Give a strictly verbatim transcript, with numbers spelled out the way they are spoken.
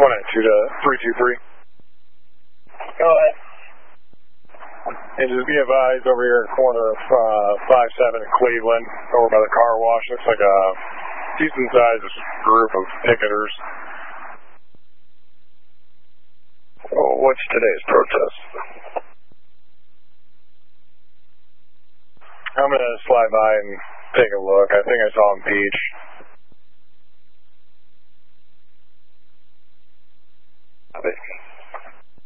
one nine two to three two three. Go ahead. And just be advised over here at the corner of uh, five seven in Cleveland, over by the car wash. Looks like a decent-sized group of picketers. Well, what's today's protest? I'm going to slide by and take a look. I think I saw him Peach. I think.